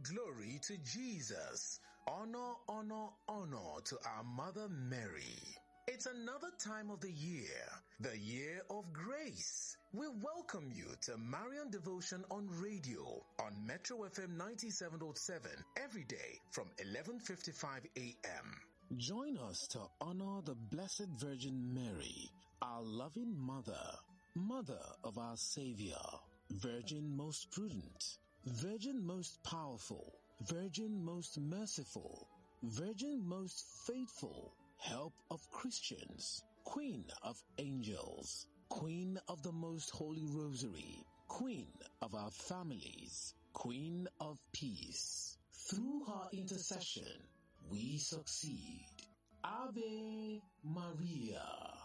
glory to Jesus. Honor, honor, honor to our Mother Mary. It's another time of the year of grace. We welcome you to Marian Devotion on radio on Metro FM 97.7 every day from 11:55 a.m. Join us to honor the Blessed Virgin Mary, our loving Mother, Mother of our Savior, Virgin most prudent, Virgin most powerful, Virgin most merciful, Virgin most faithful, Help of Christians, Queen of Angels, Queen of the Most Holy Rosary, Queen of our families, Queen of Peace. Through her intercession, we succeed. Ave Maria.